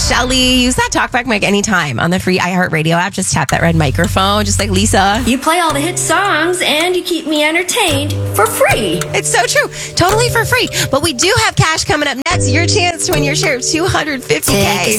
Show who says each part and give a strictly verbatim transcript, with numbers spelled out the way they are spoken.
Speaker 1: Shelly. Use that talkback mic anytime on the free iHeartRadio app. Just tap that red microphone, just like Lisa.
Speaker 2: You play all the hit songs and you keep me entertained for free.
Speaker 1: It's so true. Totally for free. But we do have cash coming up next. Your chance to win your share of two hundred fifty K.